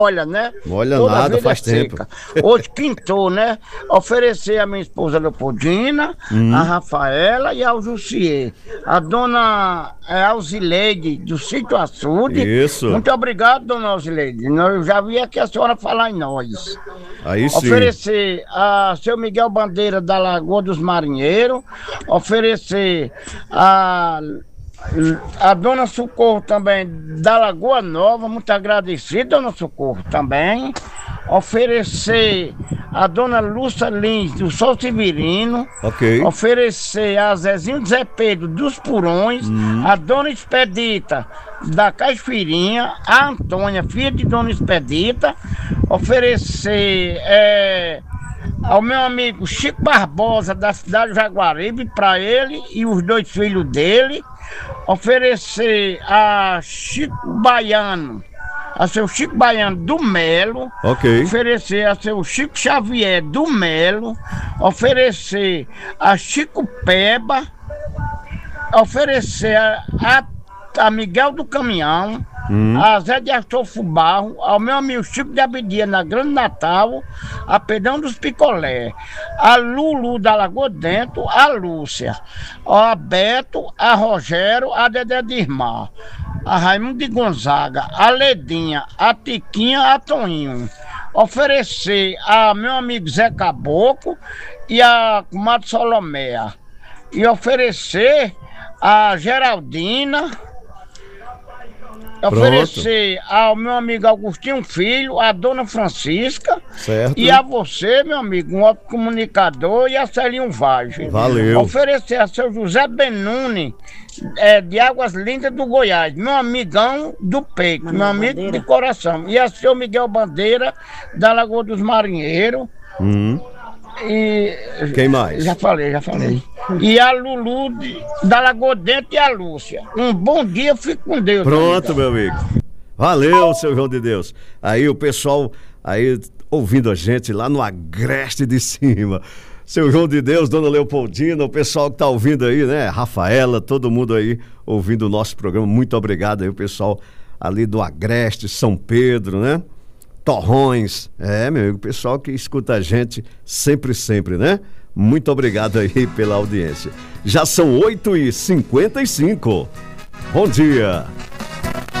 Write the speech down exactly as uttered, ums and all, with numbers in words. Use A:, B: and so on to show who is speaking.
A: Olha, né?
B: Olha
A: Toda
B: nada,
A: vida
B: faz
A: é
B: tempo.
A: seca. Hoje quintou, né? Oferecer a minha esposa Leopoldina,
B: Hum.
A: a Rafaela e ao Jussier. A dona é, Alzileide, do Sítio Açude.
B: Isso.
A: Muito obrigado, dona Alzileide. Eu já vi aqui a senhora falar em nós.
B: Aí sim.
A: Oferecer a seu Miguel Bandeira, da Lagoa dos Marinheiros. Oferecer a... A dona Socorro também, da Lagoa Nova, muito agradecida, dona Socorro também. Oferecer a dona Lúcia Lins, do Sol Severino.
B: Ok.
A: Oferecer a Zezinho de Zé Pedro, dos Purões.
B: Hum.
A: A dona Expedita, da Caixpirinha. A Antônia, filha de dona Expedita. Oferecer... É, ao meu amigo Chico Barbosa, da cidade de Jaguaribe, para ele e os dois filhos dele. Oferecer a Chico Baiano, a seu Chico Baiano do Melo.
B: Ok.
A: Oferecer a seu Chico Xavier do Melo. Oferecer a Chico Peba. Oferecer a, a, a Miguel do Caminhão. Hum. A Zé de Astolfo Barro, ao meu amigo Chico de Abidia, na Grande Natal, a Pedrão dos Picolé, a Lulu da Lagoa Dentro, a Lúcia, a Beto, a Rogério, a Dedé de Irmã, a Raimundo de Gonzaga, a Ledinha, a Tiquinha, a Toninho. Oferecer a meu amigo Zé Caboclo e a comadre Soloméia. E oferecer a Geraldina. Oferecer Pronto. Ao meu amigo Agostinho Filho, a dona Francisca.
B: Certo.
A: E a você, meu amigo, um ótimo comunicador, e a Celinho Vagem.
B: Valeu.
A: Oferecer a seu José Benuni, é, de Águas Lindas do Goiás, meu amigão do peito, meu, meu amigo Bandeira. De coração. E a seu Miguel Bandeira, da Lagoa dos Marinheiros.
B: Hum.
A: E
B: quem mais?
A: Já falei, já falei. E a Lulu de, da Lagoa Dentro e a Lúcia. Um bom dia, fique com Deus.
B: Pronto, meu amigo. Valeu, seu João de Deus. Aí o pessoal aí ouvindo a gente lá no Agreste de Cima. Seu João de Deus, dona Leopoldina, o pessoal que tá ouvindo aí, né? Rafaela, todo mundo aí ouvindo o nosso programa. Muito obrigado aí, o pessoal ali do Agreste, São Pedro, né? Torrões, é, meu amigo, pessoal que escuta a gente sempre, sempre, né? Muito obrigado aí pela audiência. Já são oito e cinquenta e cinco. Bom dia.